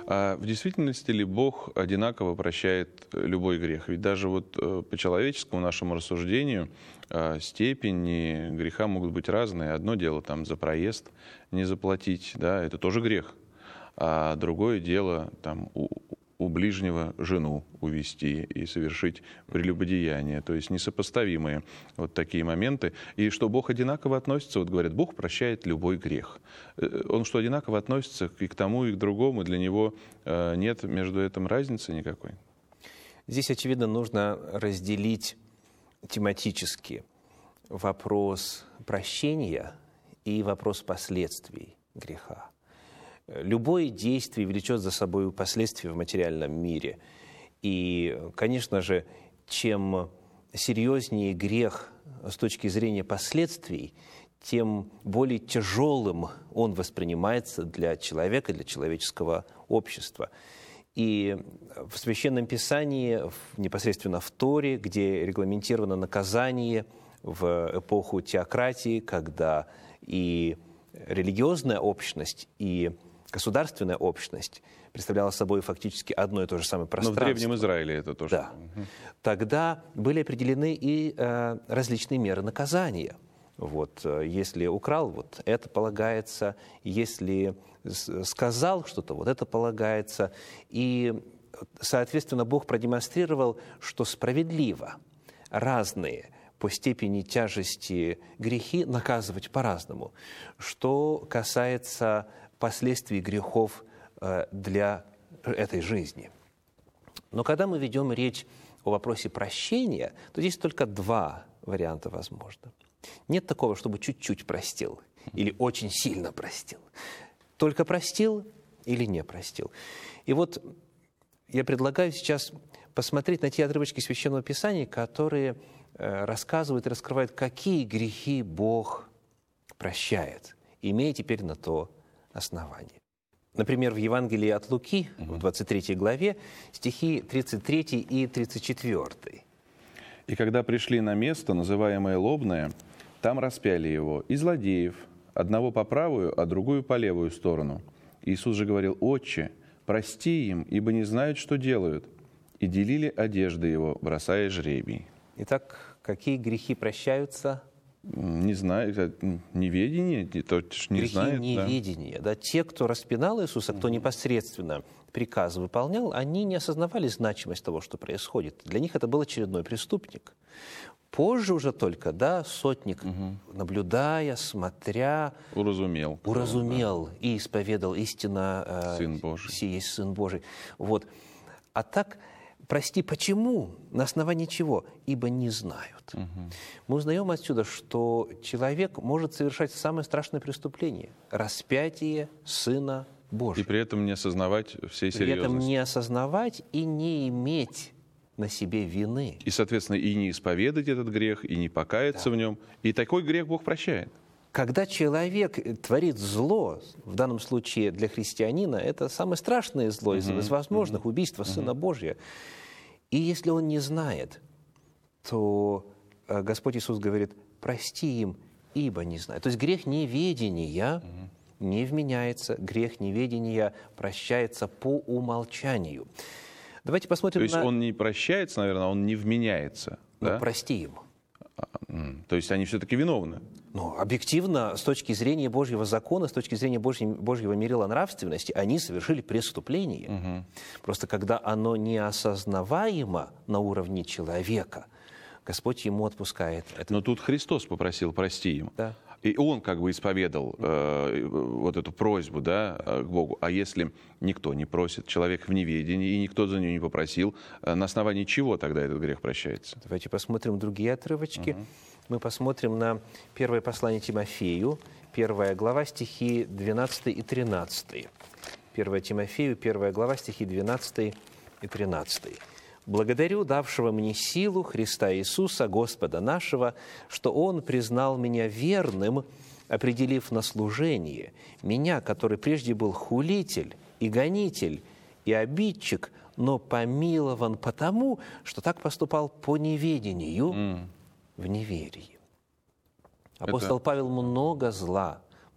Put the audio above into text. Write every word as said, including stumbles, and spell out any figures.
А в действительности ли Бог одинаково прощает любой грех? Ведь даже вот по человеческому нашему рассуждению степени греха могут быть разные. Одно дело там за проезд не заплатить, да, это тоже грех. А другое дело там у, у ближнего жену увести и совершить прелюбодеяние. То есть несопоставимые вот такие моменты. И что Бог одинаково относится, вот говорят, Бог прощает любой грех. Он что, одинаково относится и к тому, и к другому? Для Него нет между этим разницы никакой? Здесь, очевидно, нужно разделить тематически вопрос прощения и вопрос последствий греха. Любое действие влечет за собой последствия в материальном мире. И, конечно же, чем серьезнее грех с точки зрения последствий, тем более тяжелым он воспринимается для человека, для человеческого общества. И в Священном Писании, непосредственно в Торе, где регламентировано наказание в эпоху теократии, когда и религиозная общность, и государственная общность представляла собой фактически одно и то же самое пространство. Но в Древнем Израиле это тоже. Да. Угу. Тогда были определены и э, различные меры наказания. Вот, если украл, вот это полагается, если сказал что-то, вот это полагается. И, соответственно, Бог продемонстрировал, что справедливо разные по степени тяжести грехи наказывать по-разному. Что касается последствий грехов для этой жизни. Но когда мы ведем речь о вопросе прощения, то здесь только два варианта возможно. Нет такого, чтобы чуть-чуть простил или очень сильно простил. Только простил или не простил. И вот я предлагаю сейчас посмотреть на те отрывочки Священного Писания, которые рассказывают и раскрывают, какие грехи Бог прощает, имея теперь на то основание. Например, в Евангелии от Луки, в двадцать третьей главе, стихи тридцать третий и тридцать четвёртый. «И когда пришли на место, называемое Лобное, там распяли его, и злодеев, одного по правую, а другую по левую сторону. Иисус же говорил: Отче, прости им, ибо не знают, что делают. И делили одежды его, бросая жребий». Итак, какие грехи прощаются? Не знаю, это неведение, то не грехи знает. неведения. Да. Да, те, кто распинал Иисуса, кто непосредственно приказы выполнял, они не осознавали значимость того, что происходит. Для них это был очередной преступник. Позже уже только, да, сотник, угу. наблюдая, смотря, уразумел, уразумел да. и исповедал истинно, Сын Божий. Сей есть Сын Божий. Вот. А так, прости, почему? На основании чего? Ибо не знают. Угу. Мы узнаем отсюда, что человек может совершать самое страшное преступление – распятие Сына Божьего. И при этом не осознавать всей серьезности. При этом не осознавать и не иметь на себе вины. И, соответственно, и не исповедать этот грех, и не покаяться да. в нем. И такой грех Бог прощает. Когда человек творит зло, в данном случае для христианина, это самое страшное зло из, uh-huh. из возможных, uh-huh. убийство uh-huh. Сына Божия. И если он не знает, то Господь Иисус говорит: прости им, ибо не знают. То есть грех неведения uh-huh. не вменяется, грех неведения прощается по умолчанию. Давайте посмотрим. То есть на... он не прощается, наверное, он не вменяется. Ну, да? прости им. То есть они все-таки виновны. Ну, объективно, с точки зрения Божьего закона, с точки зрения Божьего, Божьего мерила нравственности, они совершили преступление. Угу. Просто когда оно неосознаваемо на уровне человека, Господь ему отпускает это. Но тут Христос попросил прости им. Да. И он как бы исповедал э, вот эту просьбу, да, к Богу. А если никто не просит, человек в неведении, и никто за нее не попросил, на основании чего тогда этот грех прощается? Давайте посмотрим другие отрывочки. Uh-huh. Мы посмотрим на первое послание Тимофею, первая глава, стихи двенадцатый и тринадцатый. первое Тимофею, первая глава, стихи двенадцатый и тринадцатый. «Благодарю давшего мне силу Христа Иисуса, Господа нашего, что Он признал меня верным, определив на служение, меня, который прежде был хулитель и гонитель и обидчик, но помилован потому, что так поступал по неведению mm. в неверии». Апостол Это... Павел много зла